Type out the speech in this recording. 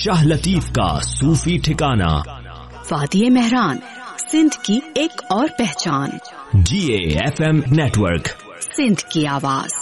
शाह लतीफ का सूफी ठिकाना। वादी मेहरान, सिंध की एक और पहचान। GAFM नेटवर्क, सिंध की आवाज।